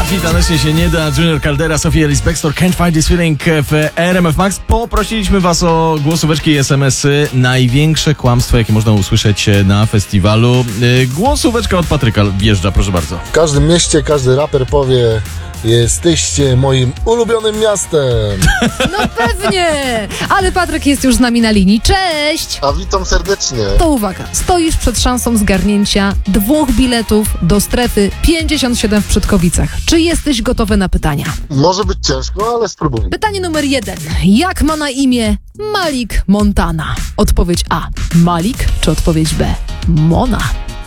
Trafi, tanecznie się nie da. Junior Caldera, Sophie Ellis Bextor, Can't Fight This Feeling w RMF Max. Poprosiliśmy was o głosóweczki i SMS-y. Największe kłamstwo, jakie można usłyszeć na festiwalu. Głosóweczka od Patryka wjeżdża, proszę bardzo. W każdym mieście każdy raper powie: jesteście moim ulubionym miastem. No pewnie! Ale Patryk jest już z nami na linii. Cześć! A witam serdecznie. To uwaga, stoisz przed szansą zgarnięcia 2 biletów do strefy 57 w Przedkowicach. Czy jesteś gotowy na pytania? Może być ciężko, ale spróbujmy. Pytanie numer 1. Jak ma na imię Malik Montana? Odpowiedź A. Malik, czy odpowiedź B. Mona?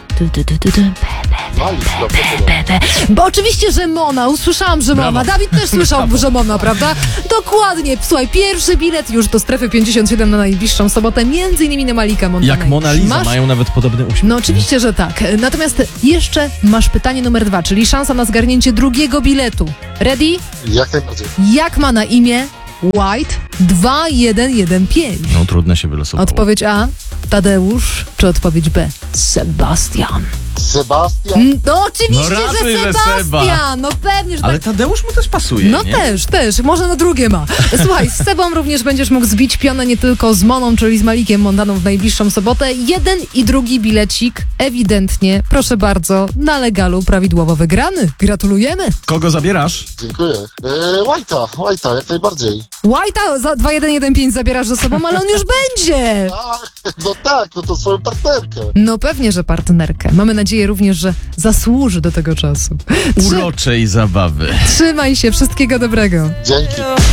Malik, prawdopodobnie. Bo oczywiście, że Mona. Usłyszałam, że Mona. Dawid też słyszał, że Mona, prawda? Dokładnie. Słuchaj, pierwszy bilet już do strefy 57 na najbliższą sobotę, między innymi na Malika Montana. Jak Mona Lisa, Masz? mają nawet podobny uśmiech. No oczywiście, że tak. Natomiast jeszcze masz pytanie numer 2, czyli szansa na zgarnięcie drugiego biletu. Ready? Jak najbardziej. Jak ma na imię White 2115? No trudne się wylosowało. Odpowiedź A. Tadeusz, czy odpowiedź B. Sebastian? Sebastian? No oczywiście, No raczej, że że Sebastian! No pewnie, że Ale tak. Tadeusz mu też pasuje, No nie? też. Może na drugie ma. Słuchaj, z Sebą również będziesz mógł zbić pionę nie tylko z Moną, czyli z Malikiem Montaną w najbliższą sobotę. Jeden i drugi bilecik ewidentnie, proszę bardzo, na legalu prawidłowo wygrany. Gratulujemy. Kogo zabierasz? Dziękuję. White'a, jak najbardziej. White'a za 2115 zabierasz ze sobą, ale on już będzie. No tak, no to swoją partnerkę. No pewnie, że partnerkę. Mamy nadzieję również, że zasłuży do tego czasu. Uroczej zabawy. Trzymaj się, wszystkiego dobrego. Dzięki.